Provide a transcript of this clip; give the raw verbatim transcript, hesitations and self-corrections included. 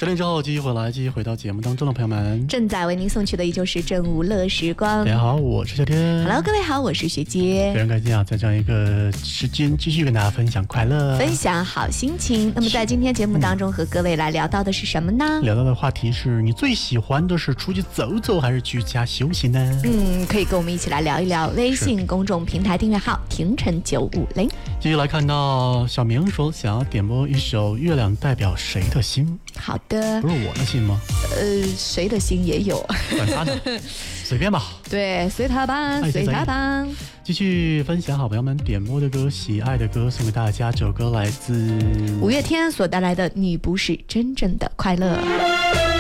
整点之后继续回来，继续回到节目当中的朋友们， 正在为您送去的依旧是正午乐时光。 大家好，我是小天。 Hello， 各位好，我是学姐。 非常开心啊，在这样一个时间继续跟大家分享快乐， 分享好心情。那么在今天节目当中和各位来聊到的是什么呢？ 聊到的话题是你最喜欢的是出去走走还是居家休息呢？ 嗯，可以跟我们一起来聊一聊。微信公众平台订阅号婷晨九五零。 继续来看到小明说想要点播一首《月亮代表谁的心》。 好的， 不是我的心吗？ 呃，谁的心也有， 管他呢，随便吧。 对，随他吧，随他吧。 继续分享好朋友们点播的歌，喜爱的歌送给大家。这首歌来自五月天所带来的《你不是真正的快乐》。